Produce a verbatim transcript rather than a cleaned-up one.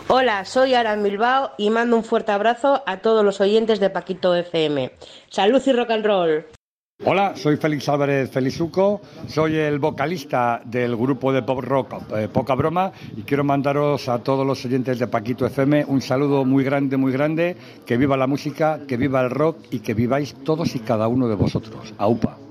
Hola, soy Aran Bilbao y mando un fuerte abrazo a todos los oyentes de Paquito F M. Salud y rock and roll. Hola, soy Félix Álvarez Felizuco, soy el vocalista del grupo de pop rock eh, Poca Broma y quiero mandaros a todos los oyentes de Paquito F M un saludo muy grande, muy grande, que viva la música, que viva el rock y que viváis todos y cada uno de vosotros. Aupa.